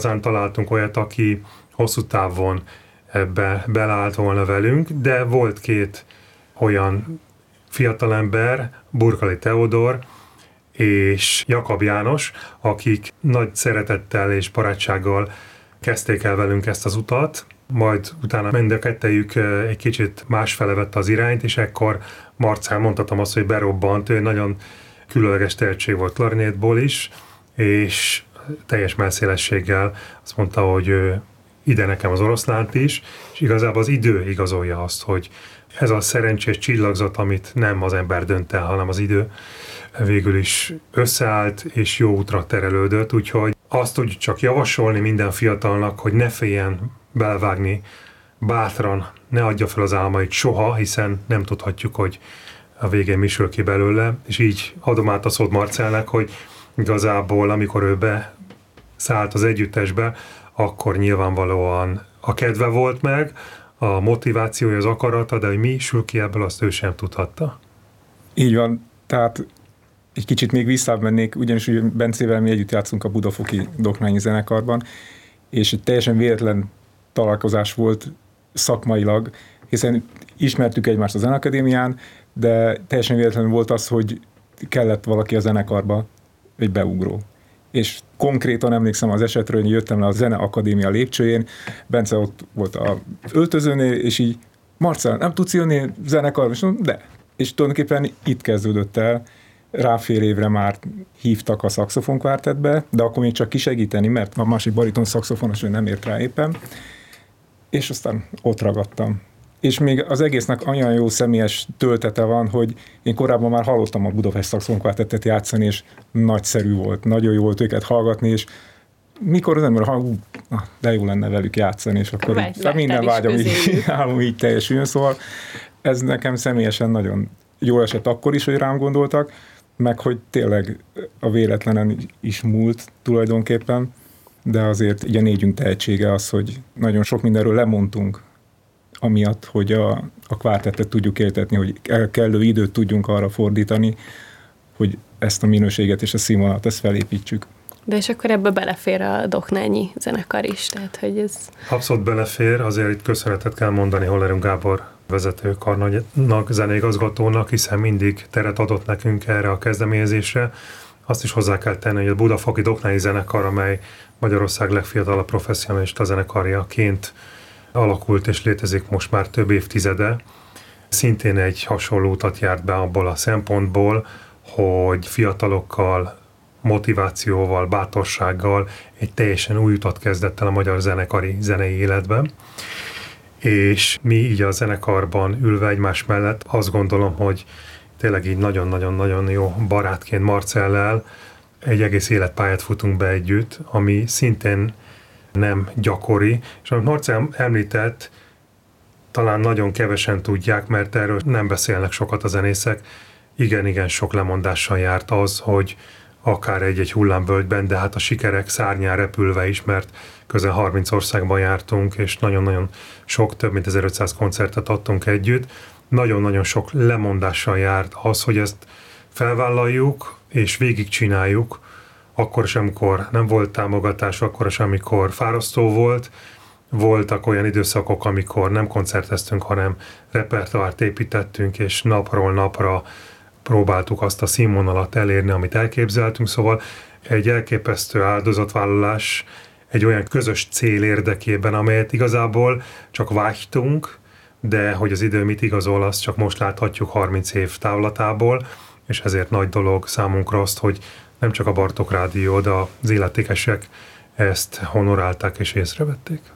igazán találtunk olyat, aki hosszú távon ebbe beleállt volna velünk, de volt két olyan fiatalember, Burkali Teodor és Jakab János, akik nagy szeretettel és barátsággal kezdték el velünk ezt az utat, majd utána mind a kettejük egy kicsit másfele vette az irányt, és ekkor Marcell, mondhatom azt, hogy berobbant, ő nagyon különleges tehetség volt klarinétból is, és teljes mellszélességgel azt mondta, hogy ide nekem az oroszlánt is, és igazából az idő igazolja azt, hogy ez a szerencsés csillagzat, amit nem az ember dönt el, hanem az idő, végül is összeállt és jó útra terelődött, úgyhogy azt tudjuk csak javasolni minden fiatalnak, hogy ne féljen belevágni bátran, ne adja fel az álmait soha, hiszen nem tudhatjuk, hogy a végén mi sül ki belőle, és így adom át a szót Marcellnek, hogy igazából amikor ő beszállt az együttesbe, akkor nyilvánvalóan a kedve volt meg, a motivációja, az akarata, de hogy mi sül ki ebből, azt ő sem tudhatta. Így van, tehát egy kicsit még visszamennék, ugyanis Bencével mi együtt játszunk a Budafoki Doknányi Zenekarban, és egy teljesen véletlen találkozás volt szakmailag, hiszen ismertük egymást a Zeneakadémián, de teljesen véletlen volt az, hogy kellett valaki a zenekarba, egy beugró. És konkrétan emlékszem az esetről, hogy jöttem le a Zeneakadémia lépcsőjén, Bence ott volt az öltözőnél, és így, Marcell, nem tudsz jönni zenekarba? És mondom, de. És tulajdonképpen itt kezdődött el, rá fél évre már hívtak a szaxofonkvártetbe, de akkor még csak kisegíteni, mert a másik bariton szaxofonos ő nem ért rá éppen, és aztán ott ragadtam. És még az egésznek olyan jó személyes töltete van, hogy én korábban már hallottam a Budapest szaxofonkvártettet játszani, és nagyszerű volt, nagyon jó volt őket hallgatni, és mikor az ember, de jó lenne velük játszani, és akkor minden vágyam így teljesüljön, szóval ez nekem személyesen nagyon jól esett akkor is, hogy rám gondoltak, meg hogy tényleg a véletlenen is múlt tulajdonképpen, de azért ugye négyünk tehetsége az, hogy nagyon sok mindenről lemondtunk, amiatt, hogy a kvártettet tudjuk éltetni, hogy kellő időt tudjunk arra fordítani, hogy ezt a minőséget és a színvonalat ezt felépítsük. De és akkor ebbe belefér a Doknányi zenekar is, tehát hogy ez... Abszolút belefér, azért itt köszönetet kell mondani Hollerung Gábor vezető karnak, zeneigazgatónak, hiszen mindig teret adott nekünk erre a kezdeményezésre. Azt is hozzá kell tenni, hogy a Budafoki Doknányi Zenekar, amely Magyarország legfiatalabb professzionalista zenekarjaként alakult és létezik most már több évtizede, szintén egy hasonló utat járt be abból a szempontból, hogy fiatalokkal, motivációval, bátorsággal egy teljesen új utat kezdett el a magyar zenei életben. És mi így a zenekarban ülve egymás mellett azt gondolom, hogy tényleg így nagyon-nagyon-nagyon jó barátként Marcellel egy egész életpályát futunk be együtt, ami szintén nem gyakori, és amit Marcell említett, talán nagyon kevesen tudják, mert erről nem beszélnek sokat a zenészek. Igen, sok lemondással járt az, hogy akár egy hullámvölgyben, de hát a sikerek szárnyán repülve is, mert közel 30 országban jártunk, és nagyon-nagyon sok, több mint 1500 koncertet adtunk együtt. Nagyon-nagyon sok lemondással járt az, hogy ezt felvállaljuk, és végigcsináljuk, akkor sem, amikor nem volt támogatás, akkor sem, amikor fárasztó volt. Voltak olyan időszakok, amikor nem koncerteztünk, hanem repertoárt építettünk, és napról napra próbáltuk azt a színvonalat elérni, amit elképzeltünk, szóval egy elképesztő áldozatvállalás egy olyan közös cél érdekében, amelyet igazából csak vágytunk, de hogy az idő mit igazol, azt csak most láthatjuk 30 év távlatából, és ezért nagy dolog számunkra azt, hogy nem csak a Bartók Rádió, de az illetékesek ezt honorálták és észrevették.